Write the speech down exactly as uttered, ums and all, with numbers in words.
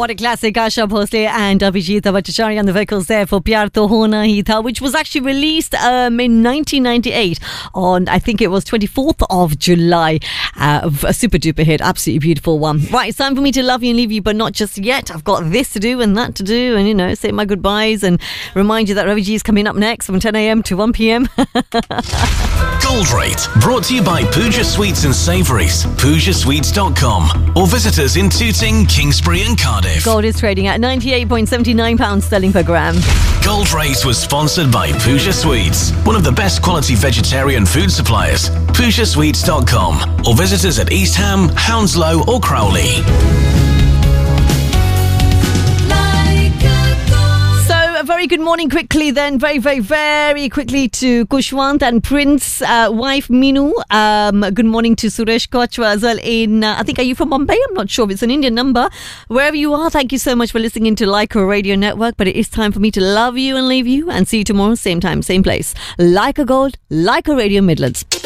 what a classic. Asha Bhosle and Abhijit Bhattacharya on the vocals there for Pyar To Hona Hi Tha, which was actually released um, in nineteen ninety-eight on, I think it was twenty-fourth of July. Uh, a super duper hit, absolutely beautiful one. Right, it's time for me to love you and leave you, but not just yet. I've got this to do and that to do, and you know, say my goodbyes and remind you that Ravi G is coming up next from ten a.m. to one p.m. Gold Rate, brought to you by Pooja Sweets and Savouries, pooja sweets dot com, or visit us in Tooting, Kingsbury and Cardiff. Gold is trading at ninety-eight point seven nine pounds sterling per gram. Gold Rate was sponsored by Pooja Sweets, one of the best quality vegetarian food suppliers. pooja sweets dot com, or visit us at East Ham, Hounslow or Crowley. Very good morning quickly then, very, very, very quickly to Kushwant and Prince, uh, wife Minu. Um, good morning to Suresh Kochwa as well in, uh, I think, are you from Bombay? I'm not sure if it's an Indian number. Wherever you are, thank you so much for listening to Leica Radio Network. But it is time for me to love you and leave you and see you tomorrow, same time, same place. Leica Gold, Leica Radio Midlands.